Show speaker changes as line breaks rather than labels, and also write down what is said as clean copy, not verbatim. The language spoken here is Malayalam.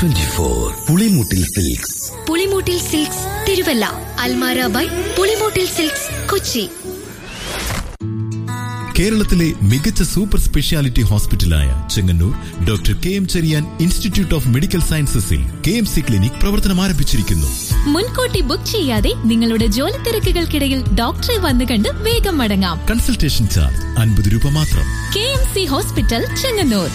24 Pulimoottil silks.
Pulimoottil silks Thiruvalla. Almara by Pulimoottil silks Kochi.
കേരളത്തിലെ മികച്ച super speciality ഹോസ്പിറ്റലായ Chengannur doctor KM Cherian institute of medical സയൻസസിൽ KMC clinic പ്രവർത്തനം ആരംഭിച്ചിരിക്കുന്നു.
മുൻകൂട്ടി ബുക്ക് ചെയ്യാതെ നിങ്ങളുടെ ജോലി തിരക്കുകൾക്കിടയിൽ ഡോക്ടറെ വന്നു കണ്ട് വേഗം മടങ്ങാം.
കൺസൾട്ടേഷൻ ചാർജ് 50 രൂപ മാത്രം.
KMC hospital Chengannur.